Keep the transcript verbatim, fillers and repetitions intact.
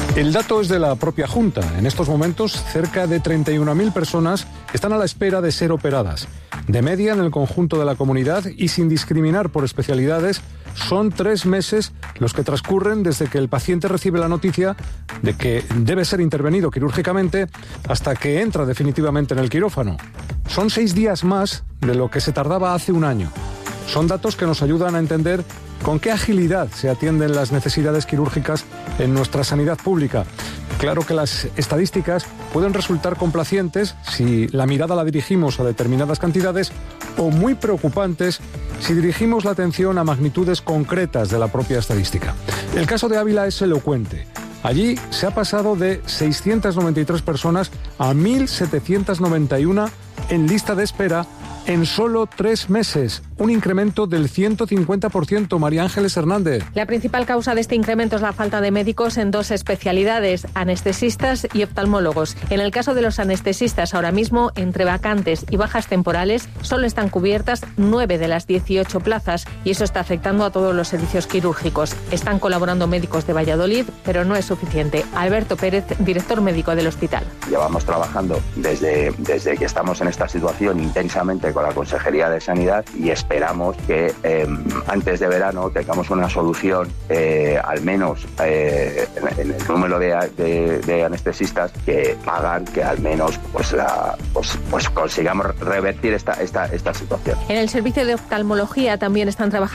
El dato es de la propia Junta. En estos momentos, cerca de treinta y una mil personas están a la espera de ser operadas. De media, en el conjunto de la comunidad y sin discriminar por especialidades, son tres meses los que transcurren desde que el paciente recibe la noticia de que debe ser intervenido quirúrgicamente hasta que entra definitivamente en el quirófano. Son seis días más de lo que se tardaba hace un año. Son datos que nos ayudan a entender con qué agilidad se atienden las necesidades quirúrgicas en nuestra sanidad pública. Claro que las estadísticas pueden resultar complacientes si la mirada la dirigimos a determinadas cantidades o muy preocupantes si dirigimos la atención a magnitudes concretas de la propia estadística. El caso de Ávila es elocuente. Allí se ha pasado de seiscientas noventa y tres personas a mil setecientas noventa y uno en lista de espera en solo tres meses, un incremento del ciento cincuenta por ciento. María Ángeles Hernández. La principal causa de este incremento es la falta de médicos en dos especialidades, anestesistas y oftalmólogos. En el caso de los anestesistas, ahora mismo, entre vacantes y bajas temporales, solo están cubiertas nueve de las dieciocho plazas y eso está afectando a todos los servicios quirúrgicos. Están colaborando médicos de Valladolid, pero no es suficiente. Alberto Pérez, director médico del hospital. Llevamos trabajando desde, desde que estamos en esta situación intensamente con la Consejería de Sanidad y esperamos que eh, antes de verano tengamos una solución, eh, al menos eh, en, en el número de, de, de anestesistas que pagan, que al menos pues, la, pues, pues consigamos revertir esta, esta, esta situación. En el servicio de oftalmología también están trabajando